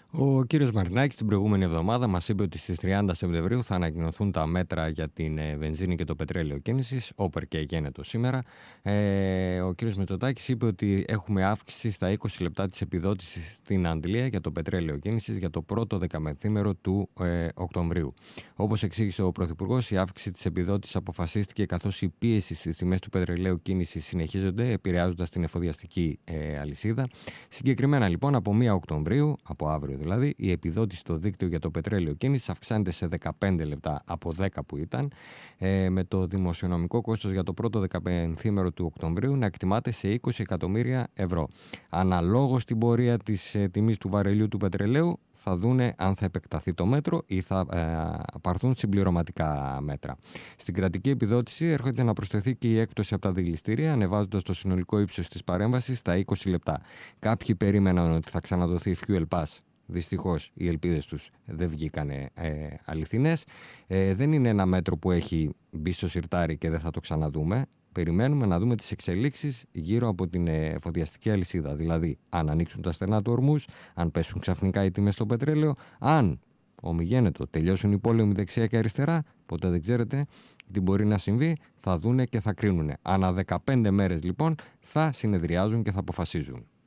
Ο κύριος Μαρινάκης την προηγούμενη εβδομάδα μας είπε ότι στις 30 Σεπτεμβρίου θα ανακοινωθούν τα μέτρα για την βενζίνη και το πετρέλαιο κίνησης, όπερ και γένετο σήμερα. Ο κύριος Μητσοτάκης είπε ότι έχουμε αύξηση στα 20 λεπτά της επιδότησης στην Αντλία για το πετρέλαιο κίνησης για το πρώτο δεκαμεθήμερο του Οκτωβρίου. Όπως εξήγησε ο Πρωθυπουργός, η αύξηση της επιδότησης αποφασίστηκε καθώς η πίεση στις τιμές του πετρελαίου κίνησης συνεχίζονται, επηρεάζοντας την εφοδιαστική αλυσίδα. Συγκεκριμένα λοιπόν από 1 Οκτωβρίου, από αύριο δηλαδή, η επιδότηση στο δίκτυο για το πετρέλαιο κίνησης αυξάνεται σε 15 λεπτά από 10 που ήταν, με το δημοσιονομικό κόστος για το πρώτο δεκαπενθήμερο του Οκτωβρίου να εκτιμάται σε 20 εκατομμύρια ευρώ. Αναλόγως στην πορεία της τιμής του βαρελιού του πετρελαίου, θα δούνε αν θα επεκταθεί το μέτρο ή θα πάρθουν συμπληρωματικά μέτρα. Στην κρατική επιδότηση έρχεται να προσθεθεί και η έκπτωση από τα δηληστήρια, ανεβάζοντας το συνολικό ύψος της παρέμβασης στα 20 λεπτά. Κάποιοι περίμεναν ότι θα ξαναδοθεί fuel pass. Δυστυχώς οι ελπίδες τους δεν βγήκανε αληθινές. Δεν είναι ένα μέτρο που έχει μπει στο σιρτάρι και δεν θα το ξαναδούμε. Περιμένουμε να δούμε τις εξελίξεις γύρω από την εφοδιαστική αλυσίδα. Δηλαδή, αν ανοίξουν τα στενά του Ορμούς, αν πέσουν ξαφνικά οι τιμές στο πετρέλαιο, αν ομιγένετο τελειώσουν οι πόλεμοι δεξιά και αριστερά, ποτέ δεν ξέρετε τι μπορεί να συμβεί, θα δούνε και θα κρίνουν. Ανά 15 μέρες λοιπόν θα συνεδριάζουν και θα αποφασίζουν.